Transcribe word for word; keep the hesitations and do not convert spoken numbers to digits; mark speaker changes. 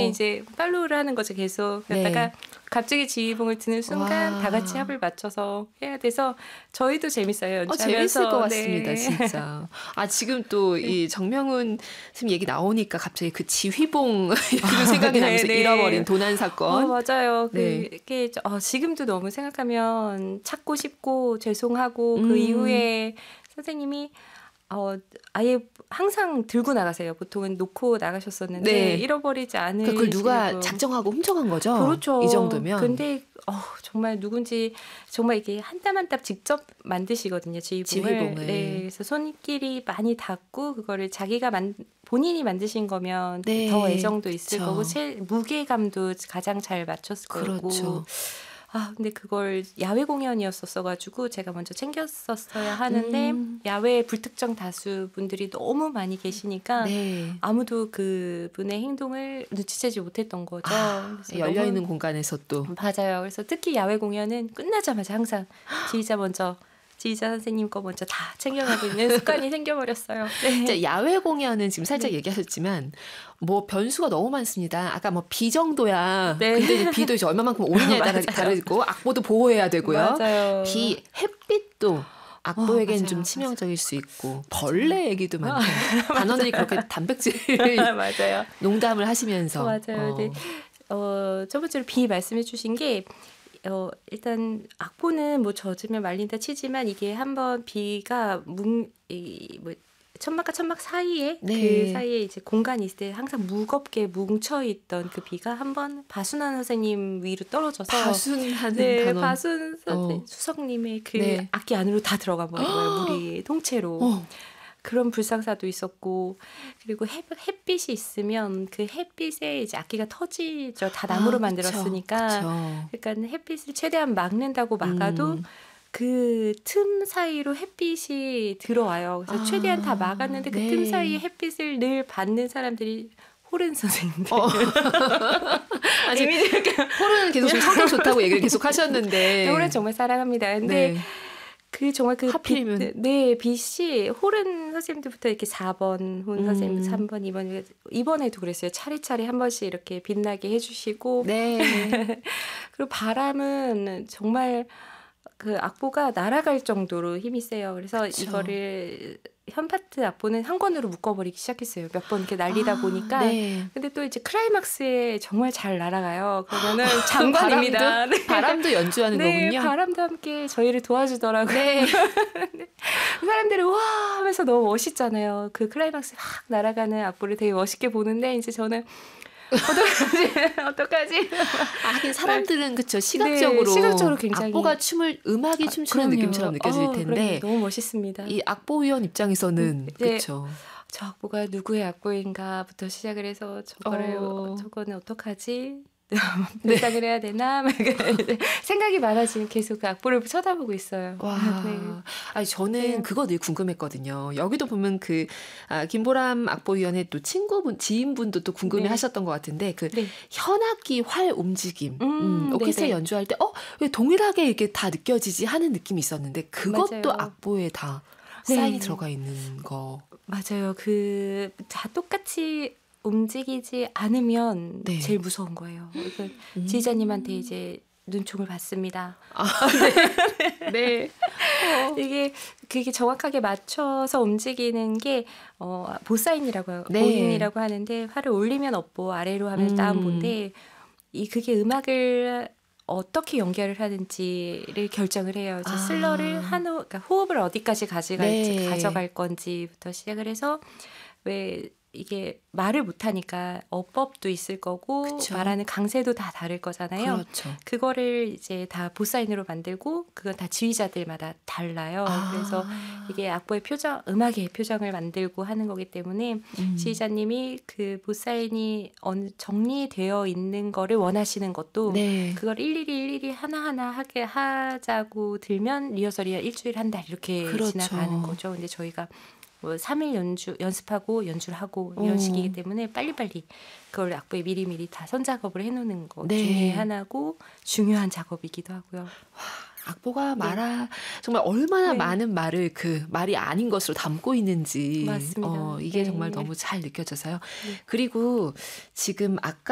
Speaker 1: 그다음에 이제 팔로우를 하는 거죠. 계속. 그러다가
Speaker 2: 네.
Speaker 1: 갑자기 지휘봉을 드는 순간
Speaker 2: 와.
Speaker 1: 다 같이 합을 맞춰서 해야 돼서 저희도 재밌어요.
Speaker 2: 어,
Speaker 1: 연주하면서.
Speaker 2: 재밌을 것 같습니다.
Speaker 1: 네.
Speaker 2: 진짜. 아, 지금 또 이 정명훈 선생님 얘기 나오니까 갑자기 그 지휘봉 그 생각이
Speaker 1: 네,
Speaker 2: 나면서
Speaker 1: 네.
Speaker 2: 잃어버린 도난 사건.
Speaker 1: 어, 맞아요.
Speaker 2: 네.
Speaker 1: 그게 어, 지금도 너무 생각하면 찾고 싶고 죄송하고 그
Speaker 2: 음.
Speaker 1: 이후에 선생님이 어, 아예 항상 들고 나가세요. 보통은 놓고 나가셨었는데
Speaker 2: 네.
Speaker 1: 잃어버리지 않으시려고.
Speaker 2: 그러니까 그걸 누가 작정하고 훔쳐간 거죠?
Speaker 1: 그렇죠.
Speaker 2: 이 정도면.
Speaker 1: 근데 어, 정말 누군지 정말 이게 한 땀 한 땀 직접 만드시거든요. 지휘봉을.
Speaker 2: 지휘봉을.
Speaker 1: 네, 그래서 손길이 많이 닿고 그거를 자기가 만 본인이 만드신 거면
Speaker 2: 네.
Speaker 1: 더 애정도 있을
Speaker 2: 그렇죠.
Speaker 1: 거고 제, 무게감도 가장 잘 맞췄을 거고.
Speaker 2: 그렇죠.
Speaker 1: 아, 근데 그걸 야외 공연이었었어가지고 제가 먼저 챙겼었어야 하는데
Speaker 2: 음.
Speaker 1: 야외 불특정 다수 분들이 너무 많이 계시니까
Speaker 2: 네.
Speaker 1: 아무도 그분의 행동을 눈치채지 못했던 거죠.
Speaker 2: 아,
Speaker 1: 그래서
Speaker 2: 열려있는
Speaker 1: 너무-
Speaker 2: 공간에서 또.
Speaker 1: 맞아요. 그래서 특히 야외 공연은 끝나자마자 항상 지휘자 먼저 지휘자 선생님 거 먼저 다 챙겨가고 있는 습관이 생겨버렸어요. 네.
Speaker 2: 진짜 야외 공연은 지금 살짝
Speaker 1: 네.
Speaker 2: 얘기하셨지만 뭐 변수가 너무 많습니다. 아까 뭐 비 정도야.
Speaker 1: 네.
Speaker 2: 근데 이제 비도 이제 얼마만큼 오느냐에 따라
Speaker 1: 맞아요.
Speaker 2: 다르고 악보도 보호해야 되고요.
Speaker 1: 맞아요.
Speaker 2: 비, 햇빛도 악보에겐
Speaker 1: 어, 맞아요.
Speaker 2: 좀 치명적일 수 있고 벌레 얘기도 많고 단원들이 그렇게 단백질
Speaker 1: 맞아요.
Speaker 2: 농담을 하시면서
Speaker 1: 맞아요.
Speaker 2: 어.
Speaker 1: 네. 어, 첫 번째로 비 말씀해 주신 게 어, 일단 악보는 뭐 젖으면 말린다 치지만 이게 한번 비가 뭉, 이, 뭐 천막과 천막 사이에
Speaker 2: 네.
Speaker 1: 그 사이에 이제 공간이 있을 때 항상 무겁게 뭉쳐 있던 그 비가 한번 바순환 선생님 위로 떨어져서
Speaker 2: 바순하는
Speaker 1: 네,
Speaker 2: 단원.
Speaker 1: 바순 선생
Speaker 2: 어.
Speaker 1: 수석님의 그
Speaker 2: 네.
Speaker 1: 악기 안으로 다 들어가 버린 거예요. 물이 통째로.
Speaker 2: 어.
Speaker 1: 그런 불상사도 있었고 그리고 햇, 햇빛이 있으면 그 햇빛에 이제 악기가 터지죠. 다 나무로
Speaker 2: 아,
Speaker 1: 만들었으니까.
Speaker 2: 그쵸, 그쵸.
Speaker 1: 그러니까 햇빛을 최대한 막는다고 막아도
Speaker 2: 음.
Speaker 1: 그 틈 사이로 햇빛이 들어와요. 그래서
Speaker 2: 아,
Speaker 1: 최대한 다 막았는데 그 틈
Speaker 2: 네.
Speaker 1: 사이에 햇빛을 늘 받는 사람들이 호른 선생님들.
Speaker 2: 어. 아직 호르는 계속 좀 성격 좋다고 얘기를 계속 하셨는데.
Speaker 1: 호른 정말 사랑합니다. 근데
Speaker 2: 네.
Speaker 1: 그 정말 그
Speaker 2: 하필이면.
Speaker 1: 빛, 네, 빛이 호른 선생님들부터 이렇게 사 번, 혼
Speaker 2: 음.
Speaker 1: 선생님 삼 번, 이 번 이번에도 그랬어요. 차례차례 한 번씩 이렇게 빛나게 해주시고
Speaker 2: 네.
Speaker 1: 그리고 바람은 정말 그 악보가 날아갈 정도로 힘이 세요. 그래서
Speaker 2: 그쵸.
Speaker 1: 이거를 현파트 악보는 한 권으로 묶어버리기 시작했어요. 몇 번 이렇게 날리다
Speaker 2: 아,
Speaker 1: 보니까.
Speaker 2: 네.
Speaker 1: 근데 또 이제 클라이막스에 정말 잘 날아가요. 그러면은 장관입니다.
Speaker 2: 바람도,
Speaker 1: 네.
Speaker 2: 바람도 연주하는
Speaker 1: 네,
Speaker 2: 거군요.
Speaker 1: 바람도 함께 저희를 도와주더라고요.
Speaker 2: 네.
Speaker 1: 사람들이 와 하면서 너무 멋있잖아요. 그 클라이막스 막 날아가는 악보를 되게 멋있게 보는데 이제 저는 어떡하지? 어떡하지?
Speaker 2: 아, 하긴 사람들은 그쵸 시각적으로,
Speaker 1: 네, 시각적으로 굉장히
Speaker 2: 악보가 춤을 음악이 춤추는
Speaker 1: 그럼요.
Speaker 2: 느낌처럼 느껴질
Speaker 1: 어,
Speaker 2: 텐데
Speaker 1: 그럼요. 너무 멋있습니다.
Speaker 2: 이 악보위원 입장에서는
Speaker 1: 네.
Speaker 2: 그쵸.
Speaker 1: 저 악보가 누구의 악보인가부터 시작을 해서 저거를
Speaker 2: 어.
Speaker 1: 저거는 어떡하지? 배상을 해야 되나? 막 이제 생각이 많아지면 계속 그 악보를 쳐다보고 있어요.
Speaker 2: 와,
Speaker 1: 네.
Speaker 2: 아니 저는
Speaker 1: 네.
Speaker 2: 그거 늘 궁금했거든요. 여기도 보면 그 아, 김보람 악보위원의 또 친구분, 지인분도 또 궁금해하셨던 것 같은데 그
Speaker 1: 네.
Speaker 2: 현악기 활 움직임,
Speaker 1: 음,
Speaker 2: 음, 오케스트라
Speaker 1: 네네.
Speaker 2: 연주할 때 어, 왜 동일하게 이렇게 다 느껴지지 하는 느낌이 있었는데 그것도
Speaker 1: 맞아요.
Speaker 2: 악보에 다
Speaker 1: 네.
Speaker 2: 사인이 들어가 있는 거.
Speaker 1: 맞아요. 그 다 똑같이 움직이지 않으면
Speaker 2: 네.
Speaker 1: 제일 무서운 거예요. 그래서
Speaker 2: 음.
Speaker 1: 지휘자님한테 이제 눈총을 받습니다.
Speaker 2: 아, 네. 네. 어.
Speaker 1: 이게 그게 정확하게 맞춰서 움직이는 게 어, 보사인이라고
Speaker 2: 네.
Speaker 1: 보인이라고 하는데 활을 올리면 업보, 아래로 하면
Speaker 2: 음.
Speaker 1: 다운보인데 이 그게 음악을 어떻게 연결을 하는지를 결정을 해요. 그래서
Speaker 2: 아.
Speaker 1: 슬러를 한 호, 그러니까 호흡을 어디까지 가져갈지
Speaker 2: 네.
Speaker 1: 가져갈 건지부터 시작을 해서 왜 이게 말을 못하니까 어법도 있을 거고
Speaker 2: 그쵸.
Speaker 1: 말하는 강세도 다 다를 거잖아요.
Speaker 2: 그렇죠.
Speaker 1: 그거를 이제 다 보사인으로 만들고 그건 다 지휘자들마다 달라요.
Speaker 2: 아.
Speaker 1: 그래서 이게 악보의 표정, 음악의 표정을 만들고 하는 거기 때문에
Speaker 2: 음.
Speaker 1: 지휘자님이 그 보사인이 어느 정리되어 있는 거를 원하시는 것도
Speaker 2: 네.
Speaker 1: 그걸 일일이 일일이 하나하나 하게 하자고 들면 리허설이 일주일 한 달 이렇게
Speaker 2: 그렇죠.
Speaker 1: 지나가는 거죠. 근데 저희가 뭐 삼 일 연주 연습하고 연주를 하고 이런
Speaker 2: 오.
Speaker 1: 식이기 때문에 빨리빨리 그걸 악보에 미리미리 다 선작업을 해놓는 것
Speaker 2: 네.
Speaker 1: 중에 하나고 중요한 작업이기도 하고요.
Speaker 2: 악보가 말아 정말 얼마나
Speaker 1: 네.
Speaker 2: 많은 말을 그 말이 아닌 것으로 담고 있는지
Speaker 1: 맞습니다.
Speaker 2: 어, 이게
Speaker 1: 네.
Speaker 2: 정말 너무 잘 느껴져서요.
Speaker 1: 네.
Speaker 2: 그리고 지금 아까